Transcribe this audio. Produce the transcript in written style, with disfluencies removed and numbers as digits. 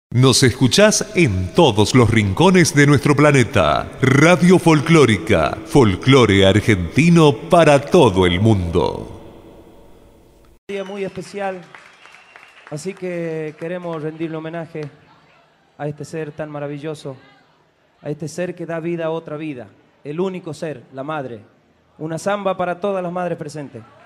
Nos escuchás en todos los rincones de nuestro planeta. Radio Folclórica, folclore argentino para todo el mundo. Un día muy especial, así que queremos rendirle homenaje a este ser tan maravilloso, a este ser que da vida a otra vida, el único ser, la madre. Una samba para todas las madres presentes.